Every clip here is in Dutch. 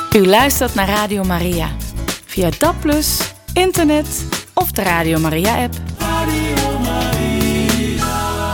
U luistert naar Radio Maria. Via DAB+, internet of de Radio Maria-app. Radio Maria.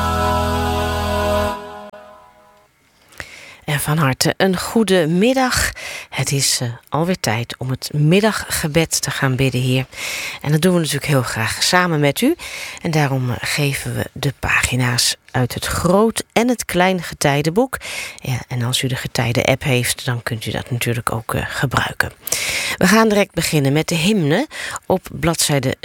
En van harte een goede middag. Het is alweer tijd om het middaggebed te gaan bidden hier. En dat doen we natuurlijk heel graag samen met u. En daarom geven we de pagina's uit het Groot en het Klein Getijdenboek. Ja, en als u de Getijden-app heeft, dan kunt u dat natuurlijk ook gebruiken. We gaan direct beginnen met de hymne op bladzijde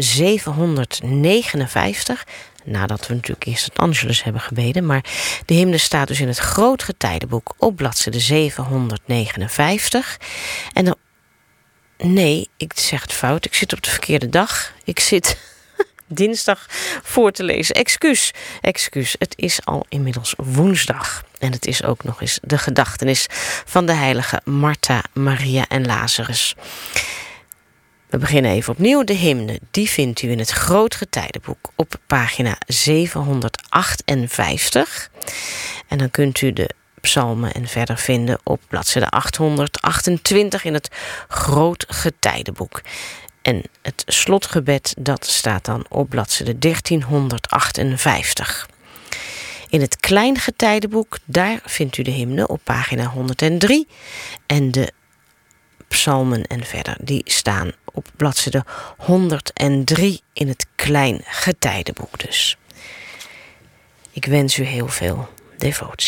759. Nadat we natuurlijk eerst het Angelus hebben gebeden. Maar de hymne staat dus in het Groot Getijdenboek op bladzijde 759. En dan... Nee, ik zeg het fout. Ik zit op de verkeerde dag. Ik zit dinsdag voor te lezen. Excuus. Het is al inmiddels woensdag. En het is ook nog eens de gedachtenis van de heilige Martha, Maria en Lazarus. We beginnen even opnieuw. De hymne, die vindt u in het Groot Getijdenboek op pagina 758. En dan kunt u de psalmen en verder vinden op bladzijde 828 in het Groot Getijdenboek. En het slotgebed, dat staat dan op bladzijde 1358. In het Klein Getijdenboek, daar vindt u de hymne op pagina 103. En de psalmen en verder, die staan op bladzijde 103 in het Klein Getijdenboek dus. Ik wens u heel veel devotie.